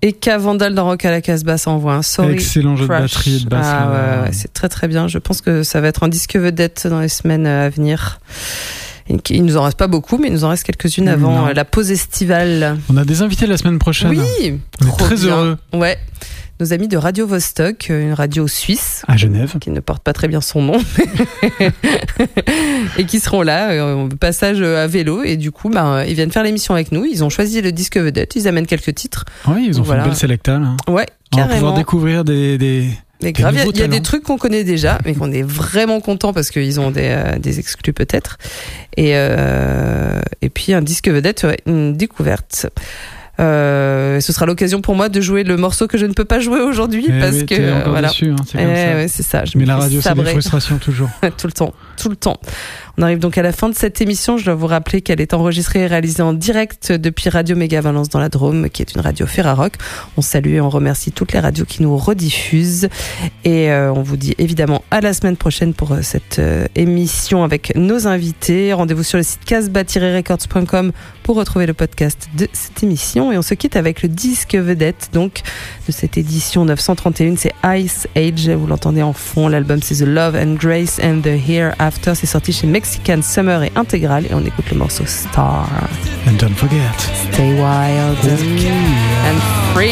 Eka Vandal dans Rock à la Casbah, ça envoie un Sorry. Excellent jeu de batterie et de basse. Ouais, c'est très très bien. Je pense que ça va être un disque vedette dans les semaines à venir. Il nous en reste pas beaucoup, mais il nous en reste quelques-unes avant la pause estivale. On a des invités la semaine prochaine. Oui, on est très heureux. Ouais. Nos amis de Radio Vostok, une radio suisse. À Genève. Qui ne porte pas très bien son nom. Et qui seront là, au passage à vélo. Et du coup, ils viennent faire l'émission avec nous. Ils ont choisi le disque vedette. Ils amènent quelques titres. Oui, ils ont fait une belle sélecta, là. Ouais, on carrément. va pouvoir découvrir des grave, il y a des trucs qu'on connaît déjà, mais qu'on est vraiment content parce qu'ils ont des exclus peut-être. Et puis un disque vedette, une découverte. Ce sera l'occasion pour moi de jouer le morceau que je ne peux pas jouer aujourd'hui parce que voilà. Déçu, hein, c'est comme ça. Ouais, c'est ça. Mais la radio, c'est des frustrations toujours. Tout le temps. On arrive donc à la fin de cette émission. Je dois vous rappeler qu'elle est enregistrée et réalisée en direct depuis Radio Méga Valence dans la Drôme, qui est une radio Ferrarock. On salue et on remercie toutes les radios qui nous rediffusent. Et on vous dit évidemment à la semaine prochaine pour cette émission avec nos invités. Rendez-vous sur le site casbah-records.com pour retrouver le podcast de cette émission. Et on se quitte avec le disque vedette donc de cette édition 931. C'est Ice Age. Vous l'entendez en fond. L'album c'est The Love and Grace and the Hereafter. C'est sorti chez Mexican Summer et Intégral. Et on écoute le morceau Star. And don't forget, stay wild and free.